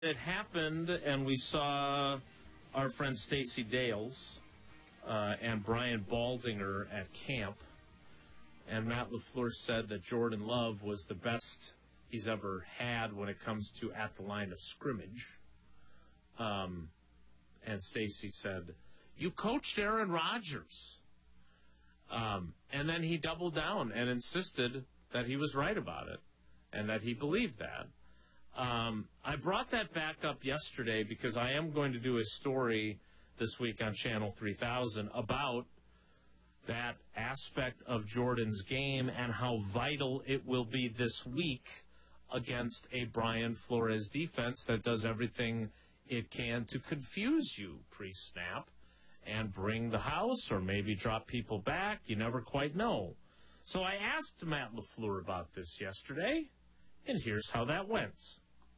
It happened, and we saw our friend Stacey Dales and Brian Baldinger at camp, and Matt LaFleur said that Jordan Love was the best he's ever had when it comes to at the line of scrimmage. And Stacey said, "You coached Aaron Rodgers." And then he doubled down and insisted that he was right about it and that he believed that. I brought that back up yesterday because I am going to do a story this week on Channel 3000 about that aspect of Jordan's game and how vital it will be this week against a Brian Flores defense that does everything it can to confuse you pre-snap and bring the house or maybe drop people back. You never quite know. So I asked Matt LaFleur about this yesterday, and here's how that went.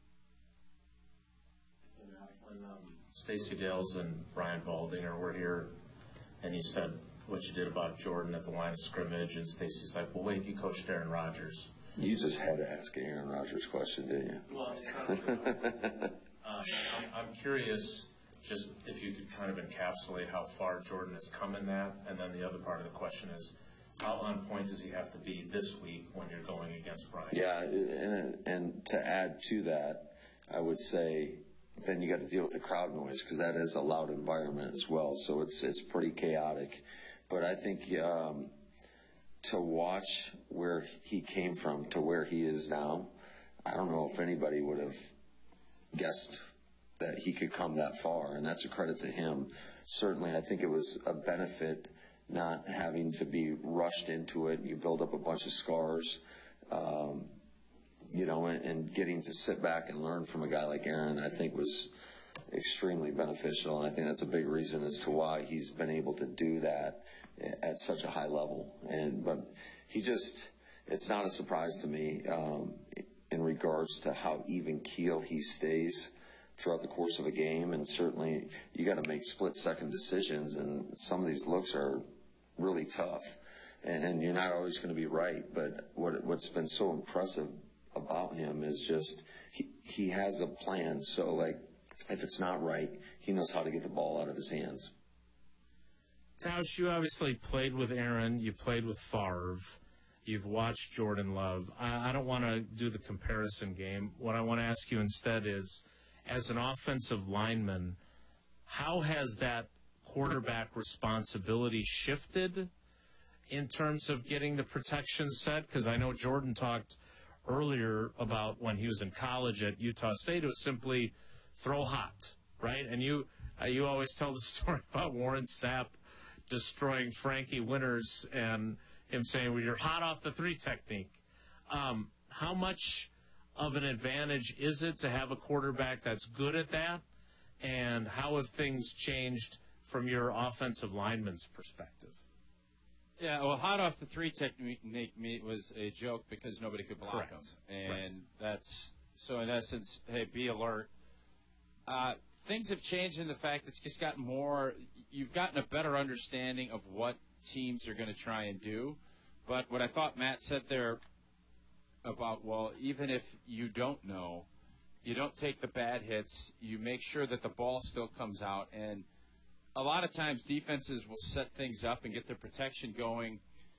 When Stacey Dales and Brian Baldinger were here, and you said what you did about Jordan at the line of scrimmage, and Stacey's like, "Well, wait, you coached Aaron Rodgers." You just had to ask an Aaron Rodgers question, didn't you? Well, it's not I'm curious, just if you could kind of encapsulate how far Jordan has come in that, and then the other part of the question is, how on point does he have to be this week when you're going against Brian? Yeah, and to add to that, I would say then you got to deal with the crowd noise because that is a loud environment as well. So it's pretty chaotic. But I think to watch where he came from to where he is now, I don't know if anybody would have guessed that he could come that far, and that's a credit to him. Certainly, I think it was a benefit not having to be rushed into it. You build up a bunch of scars, and getting to sit back and learn from a guy like Aaron, I think was extremely beneficial, and I think that's a big reason as to why he's been able to do that at such a high level. But it's not a surprise to me in regards to how even keel he stays throughout the course of a game, and certainly you got to make split-second decisions, and some of these looks are really tough, and you're not always going to be right. But what's been so impressive about him is just he has a plan. So, like, if it's not right, he knows how to get the ball out of his hands. Tausch, you obviously played with Aaron. You played with Favre. You've watched Jordan Love. I don't want to do the comparison game. What I want to ask you instead is, as an offensive lineman, how has that quarterback responsibility shifted in terms of getting the protection set? Because I know Jordan talked earlier about when he was in college at Utah State, it was simply throw hot, right? And you always tell the story about Warren Sapp destroying Frankie Winters and him saying, "Well, you're hot off the three technique." How much of an advantage is it to have a quarterback that's good at that? And how have things changed from your offensive lineman's perspective? Yeah, well, hot off the three technique was a joke because nobody could block him. And that's, so in essence, hey, be alert. Things have changed in the fact that it's just gotten more, you've gotten a better understanding of what teams are going to try and do. But what I thought Matt said there about, well, even if you don't know, you don't take the bad hits, you make sure that the ball still comes out. And a lot of times defenses will set things up and get their protection going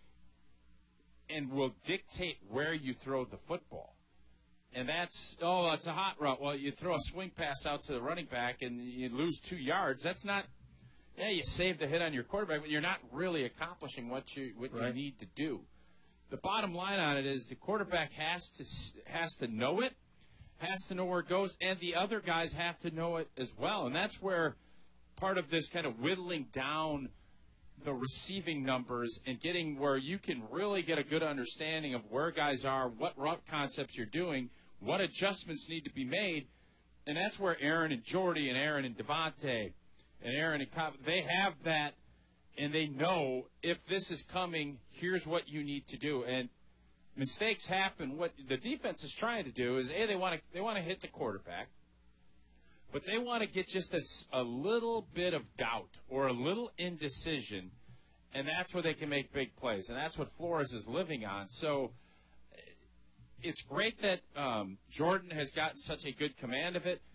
and will dictate where you throw the football. And that's, it's a hot route. Well, you throw a swing pass out to the running back and you lose 2 yards. That's not, you saved a hit on your quarterback, but you're not really accomplishing what you need to do. The bottom line on it is the quarterback has to know it, has to know where it goes, and the other guys have to know it as well. And that's where part of this kind of whittling down the receiving numbers and getting where you can really get a good understanding of where guys are, what route concepts you're doing, what adjustments need to be made. And that's where Aaron and Jordy and Aaron and Devontae and Aaron and Cobb, they have that, and they know if this is coming, here's what you need to do. And mistakes happen. What the defense is trying to do is, they want to hit the quarterback, but they want to get just a little bit of doubt or a little indecision, and that's where they can make big plays. And that's what Flores is living on. So it's great that Jordan has gotten such a good command of it.